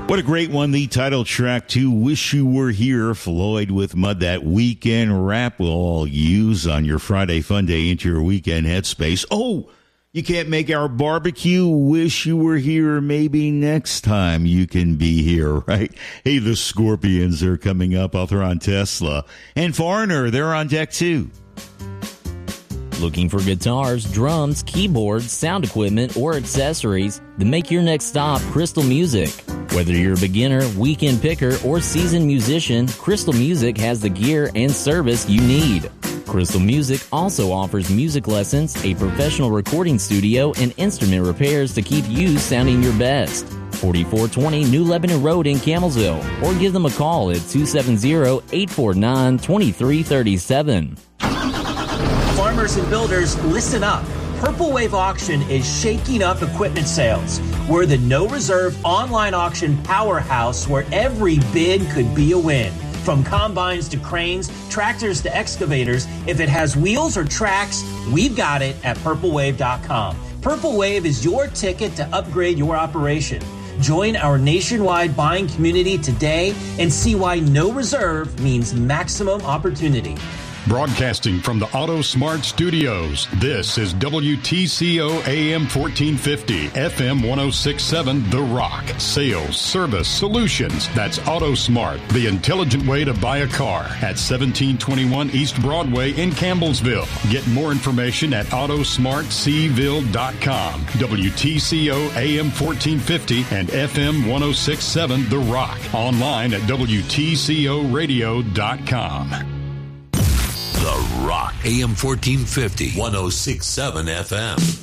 What a great one, the title track to Wish You Were Here, Floyd with Mud, that weekend rap we'll all use on your Friday fun day into your weekend headspace. Oh, you can't make our barbecue? Wish you were here. Maybe next time you can be here, right? Hey, the Scorpions are coming up. I'll throw on Tesla. And Foreigner, they're on deck too. Looking for guitars, drums, keyboards, sound equipment, or accessories? Then make your next stop Crystal Music. Whether you're a beginner, weekend picker, or seasoned musician, Crystal Music has the gear and service you need. Crystal Music also offers music lessons, a professional recording studio, and instrument repairs to keep you sounding your best. 4420 New Lebanon Road in Camelsville, or give them a call at 270-849-2337. Farmers and builders, listen up. Purple Wave Auction is shaking up equipment sales. We're the no-reserve online auction powerhouse where every bid could be a win. From combines to cranes, tractors to excavators, if it has wheels or tracks, we've got it at purplewave.com. Purple Wave is your ticket to upgrade your operation. Join our nationwide buying community today and see why no reserve means maximum opportunity. Broadcasting from the Auto Smart Studios, this is WTCO AM 1450, FM 1067, The Rock. Sales, service, solutions. That's Auto Smart, the intelligent way to buy a car at 1721 East Broadway in Campbellsville. Get more information at autosmartseville.com. WTCO AM 1450 and FM 1067, The Rock. Online at WTCOradio.com. The Rock, AM 1450, 1067 FM.